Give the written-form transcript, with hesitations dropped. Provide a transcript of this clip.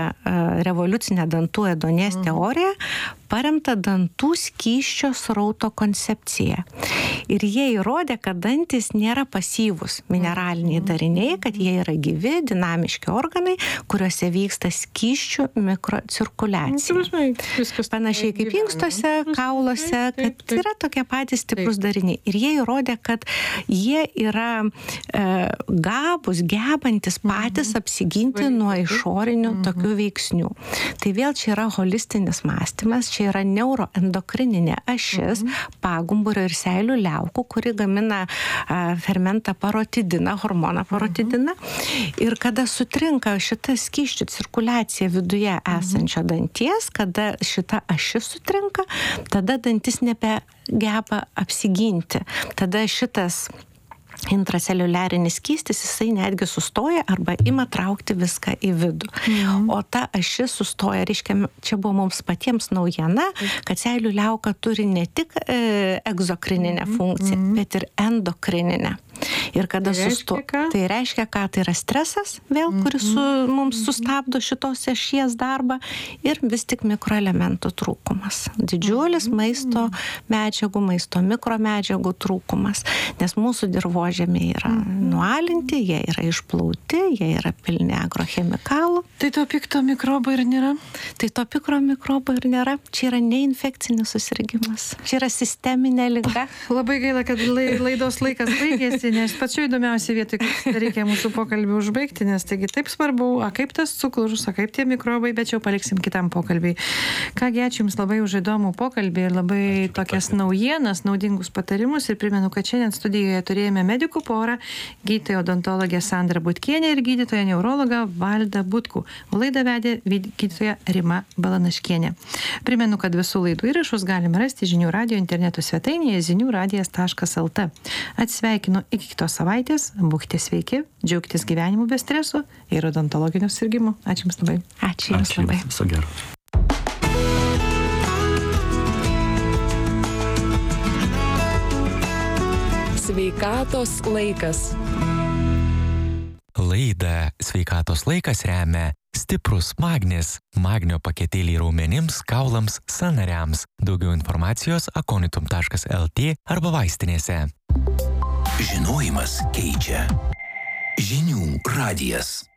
revoliucinę dantų ėduonies teoriją, paremta dantų skysčio srauto koncepcija. Ir jie įrodė, kad dantis nėra pasyvūs mineraliniai dariniai, kad jie yra gyvi, dinamiški organai, kuriuose vyksta skysčių mikrocirkuliacija. Panašiai kaip inkstuose, kauluose, kad yra tokie patys stiprus dariniai. Ir jie įrodė, kad jie yra gebantis patys apsiginti nuo išorinių tokių veiksnių. Tai vėl čia yra holistinis mąstymas, čia yra neuroendokrininė ašis, pagumburio ir seilių liaukų, kuri gamina fermentą parotidiną, hormoną parotidiną. Ir kada sutrinka šita skysčių cirkuliacija viduje esančio danties, kada šita ašis sutrinka, tada dantis nebegeba apsiginti. Tada šitas intraceliuliarinis skystis, jisai netgi sustoja arba ima traukti viską į vidų. O ta ašis sustoja, reiškia, čia buvo mums patiems naujiena, kad seilių liauka turi ne tik egzokrininę funkciją, bet ir endokrininę. Ir kada tai reiškia, ką tai yra stresas, vėl, kuris mums sustabdo šitos ašies darbą, ir vis tik mikroelementų trūkumas. Didžiulis maisto medžiagų, maisto mikromedžiagų trūkumas, nes mūsų dirvožemiai yra nualinti, jie yra išplauti, jie yra pilni agrochemikalų. Tai to pikto mikrobo ir nėra? Tai to pikro mikrobo ir nėra. Čia yra neinfekcinis susirgimas. Čia yra sisteminė liga. Labai gaila, kad laidos laikas baigėsi, nes pačiu įdomiausia vietoj, kad reikia mūsų pokalbį užbaigti, nes taigi taip svarbu, kaip tas cukrus, kaip tie mikrobai, bet jau paliksim kitam pokalbiui. Kągi, ačiū Jums labai už įdomų pokalbį ir labai tokias naujienas, naudingus patarimus, ir primenu, kad šiandien studijoje turėjome medikų porą, gydytoją odontologę Sandrą Butkienę ir gydytoją neurologą Valdą Butkų. Laidą vedė gydytoja Rima Balanaškienė. Primenu, kad visų laidų įrašus galime rasti Žinių radijo interneto svetainėje ziniuradijas.lt. Atsisveikinu iki kitos savaitės, būkite sveiki, džiaugtis gyvenimu be streso ir odontologinių susirgimų. Ačiū Jums labai. Ačiū Jums labai. Viso gero. Sveikatos laikas. Laidą Sveikatos laikas remia stiprus magnis, magnio paketėliai raumenims, kaulams, sąnariams. Daugiau informacijos aconitum.lt arba vaistinėse. Žinojimas keičia. Žinių radijas.